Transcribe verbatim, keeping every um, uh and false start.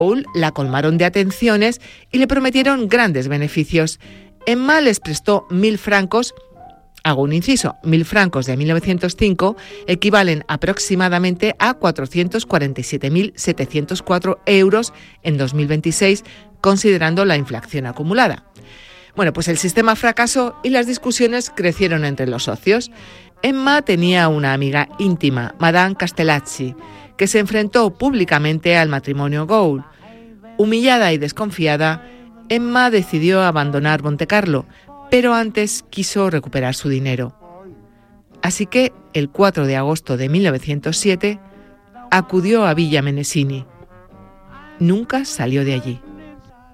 Gould la colmaron de atenciones y le prometieron grandes beneficios. Emma les prestó mil francos. Hago un inciso, mil francos de mil novecientos cinco equivalen aproximadamente a cuatrocientos cuarenta y siete mil setecientos cuatro euros en dos mil veintiséis, considerando la inflación acumulada. Bueno, pues el sistema fracasó y las discusiones crecieron entre los socios. Emma tenía una amiga íntima, Madame Castellacci, que se enfrentó públicamente al matrimonio Gould. Humillada y desconfiada, Emma decidió abandonar Montecarlo, pero antes quiso recuperar su dinero. Así que, el cuatro de agosto de mil novecientos siete, acudió a Villa Menesini. Nunca salió de allí.